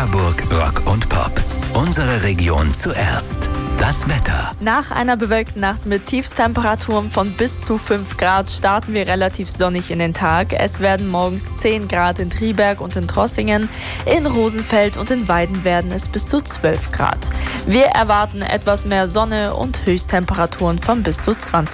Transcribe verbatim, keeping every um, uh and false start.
Bamberg Rock und Pop. Unsere Region zuerst. Das Wetter. Nach einer bewölkten Nacht mit Tiefstemperaturen von bis zu fünf Grad starten wir relativ sonnig in den Tag. Es werden morgens zehn Grad in Triberg und in Trossingen. In Rosenfeld und in Weiden werden es bis zu zwölf Grad. Wir erwarten etwas mehr Sonne und Höchsttemperaturen von bis zu zwanzig